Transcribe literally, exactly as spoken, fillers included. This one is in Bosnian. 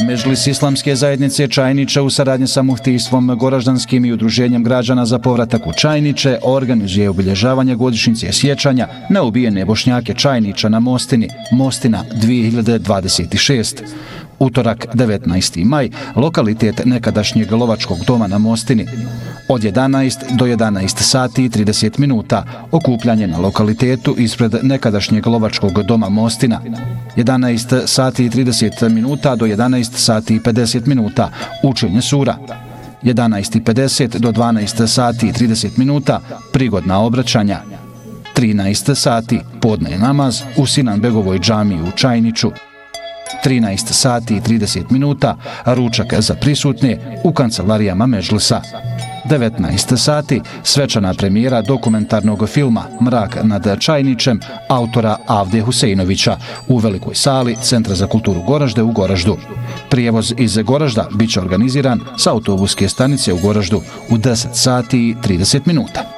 Medžlis Islamske zajednice Čajniče u saradnji sa muftijstvom Goraždanskim i udruženjem građana za povratak u Čajniče organizuje obilježavanje godišnjice sjećanja na ubijene Bošnjake Čajniča na Mostini, Mostina dvije hiljade dvadeset šest. Utorak, devetnaesti maj, lokalitet nekadašnjeg lovačkog doma na Mostini. Od jedanaest do jedanaest sati i trideset minuta okupljanje na lokalitetu ispred nekadašnjeg lovačkog doma Mostina. jedanaest sati i trideset minuta do jedanaest sati i pedeset minuta učenje sura. jedanaest i pedeset do dvanaest sati i trideset minuta prigodna obraćanja. trinaest sati podne namaz u Sinanbegovoj džamiji u Čajniču. trinaest sati i trideset minuta ručak za prisutne u kancelarijama Medžlisa. devetnaest sati svečana premijera dokumentarnog filma Mrak nad Čajničem autora Avde Huseinovića u velikoj sali Centra za kulturu Goražde u Goraždu. Prijevoz iz Goražda biće organiziran sa autobuske stanice u Goraždu u deset sati i trideset minuta.